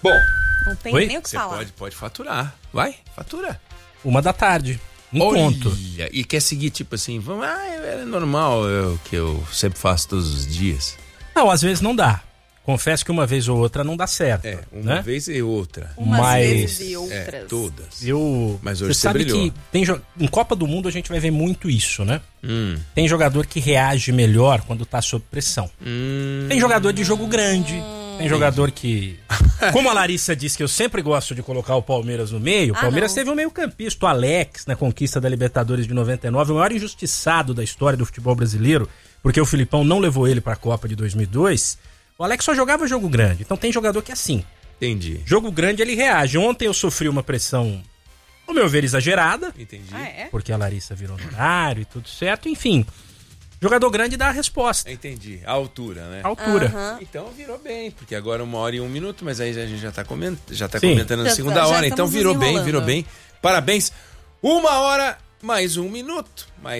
Bom, Não tem Oi? nem o que você falar. pode faturar. Vai, fatura. 1h, um conto. Olha, e quer seguir tipo assim, vamos, é normal, o que eu sempre faço todos os dias. Não, às vezes não dá. Confesso que uma vez ou outra não dá certo. Uma né? vez e outra. Umas Mas- vezes e outras. Todas. Mas Mas hoje você você sabe brilhou. que em Copa do Mundo a gente vai ver muito isso, né? Tem jogador que reage melhor quando tá sob pressão. Tem jogador de jogo grande. Tem jogador que... Como a Larissa disse que eu sempre gosto de colocar o Palmeiras no meio, o Palmeiras teve um meio-campista, o Alex, na conquista da Libertadores de 99, o maior injustiçado da história do futebol brasileiro, porque o Filipão não levou ele pra Copa de 2002. O Alex só jogava jogo grande. Então tem jogador que é assim. Entendi. Jogo grande ele reage. Ontem eu sofri uma pressão, ao meu ver, exagerada, Entendi. porque a Larissa virou no horário e tudo certo. Enfim, jogador grande dá a resposta. Entendi. A altura, né? A altura. Então virou bem, porque agora 1h01, mas aí a gente já tá comentando Sim. na Já segunda hora. estamos Então virou nos bem, enrolando. virou bem. Parabéns. 1h mais 1 minuto.